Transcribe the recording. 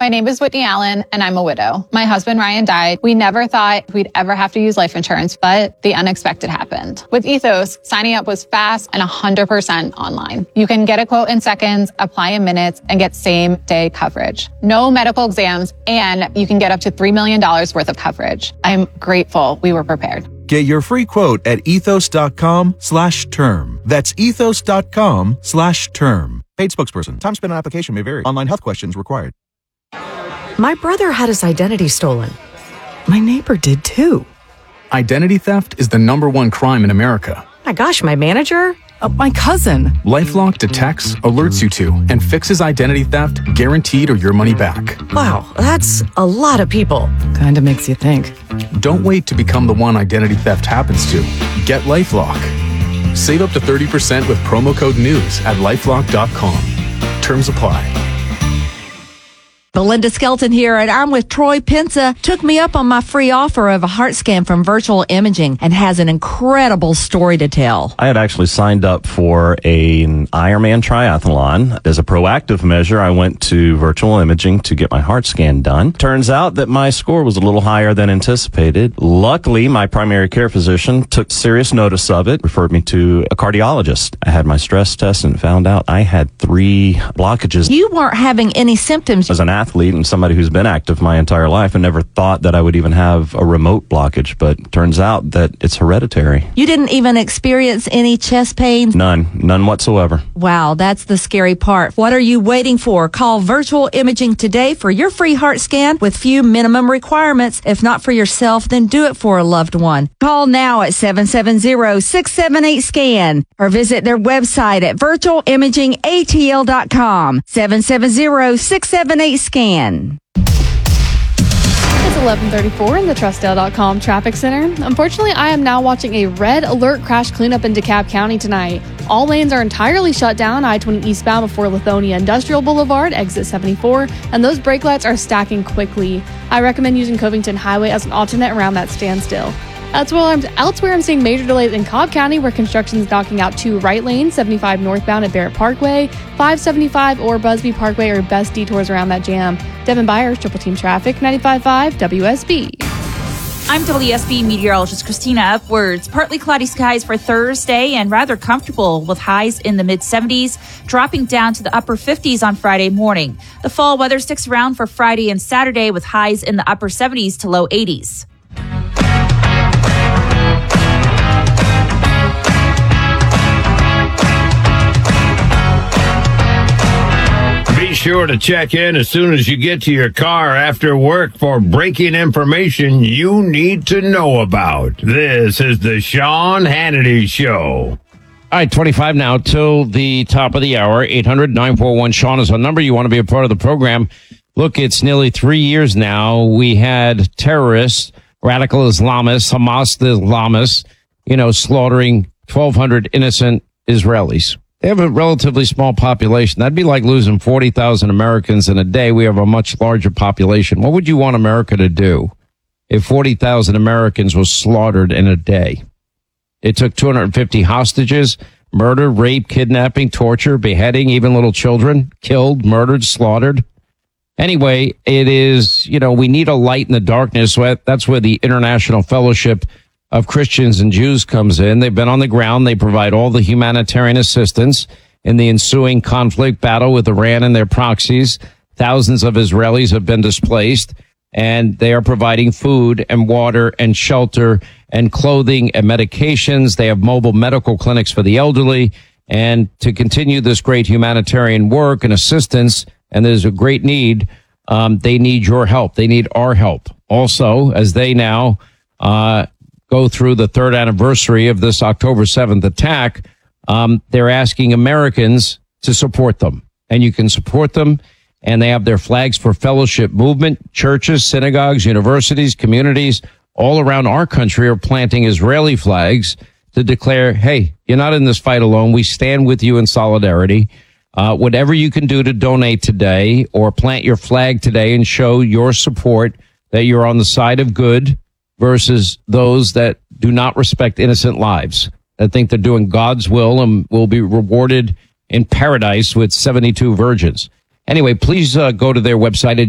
My name is Whitney Allen, and I'm a widow. My husband, Ryan, died. We never thought we'd ever have to use life insurance, but the unexpected happened. With Ethos, signing up was fast and 100% online. You can get a quote in seconds, apply in minutes, and get same-day coverage. No medical exams, and you can get up to $3 million worth of coverage. I'm grateful we were prepared. Get your free quote at ethos.com/term. That's ethos.com/term. Paid spokesperson. Time spent on application may vary. Online health questions required. My brother had his identity stolen. My neighbor did too. Identity theft is the #1 crime in America. My gosh, my manager? My cousin. LifeLock detects, alerts you to, and fixes identity theft guaranteed or your money back. Wow, that's a lot of people. Kinda makes you think. Don't wait to become the one identity theft happens to. Get LifeLock. Save up to 30% with promo code NEWS at LifeLock.com. Terms apply. Belinda Skelton here, and I'm with Troy Pensa. Took me up on my free offer of a heart scan from Virtual Imaging and has an incredible story to tell. I had actually signed up for an Ironman triathlon. As a proactive measure, I went to Virtual Imaging to get my heart scan done. Turns out that my score was a little higher than anticipated. Luckily, my primary care physician took serious notice of it, referred me to a cardiologist. I had my stress test and found out I had 3 blockages. You weren't having any symptoms. As an athlete and somebody who's been active my entire life, I never thought that I would even have a remote blockage, but turns out that it's hereditary. You didn't even experience any chest pains? None whatsoever. Wow, that's the scary part. What are you waiting for? Call Virtual Imaging today for your free heart scan with few minimum requirements. If not for yourself, then do it for a loved one. Call now at 770-678-SCAN or visit their website at virtualimagingatl.com. 770-678-SCAN. It's 11:34 in the Trustdale.com traffic center. Unfortunately, I am now watching a red alert crash cleanup in DeKalb County tonight. All lanes are entirely shut down I-20 eastbound before Lithonia Industrial Boulevard, exit 74, and those brake lights are stacking quickly. I recommend using Covington Highway as an alternate around that standstill. Elsewhere, I'm seeing major delays in Cobb County where construction is knocking out 2 right lanes, 75 northbound at Barrett Parkway, 575 or Busby Parkway are best detours around that jam. Devin Byers, Triple Team Traffic, 95.5 WSB. I'm WSB meteorologist Christina Upwards. Partly cloudy skies for Thursday and rather comfortable with highs in the mid-70s, dropping down to the upper 50s on Friday morning. The fall weather sticks around for Friday and Saturday with highs in the upper 70s to low 80s. Be sure to check in as soon as you get to your car after work for breaking information you need to know about. This is the Sean Hannity Show. All right, 25 now till the top of the hour. 800-941-SEAN is our number. You want to be a part of the program. Look, it's nearly 3 years now. We had terrorists, radical Islamists, Hamas the Islamists, slaughtering 1,200 innocent Israelis. They have a relatively small population. That'd be like losing 40,000 Americans in a day. We have a much larger population. What would you want America to do if 40,000 Americans were slaughtered in a day? It took 250 hostages, murder, rape, kidnapping, torture, beheading, even little children killed, murdered, slaughtered. Anyway, it is, we need a light in the darkness. That's where the International Fellowship of Christians and Jews comes in. They've been on the ground. They provide all the humanitarian assistance in the ensuing conflict battle with Iran and their proxies. Thousands of Israelis have been displaced, and they are providing food and water and shelter and clothing and medications. They have mobile medical clinics for the elderly. And to continue this great humanitarian work and assistance, and there's a great need, they need your help. They need our help. Also, as they now go through the 3rd anniversary of this October 7th attack, they're asking Americans to support them. And you can support them, and they have their Flags for Fellowship movement. Churches, synagogues, universities, communities all around our country are planting Israeli flags to declare, hey, you're not in this fight alone. We stand with you in solidarity. Whatever you can do to donate today or plant your flag today and show your support that you're on the side of good versus those that do not respect innocent lives, that think they're doing God's will and will be rewarded in paradise with 72 virgins. Anyway, please go to their website at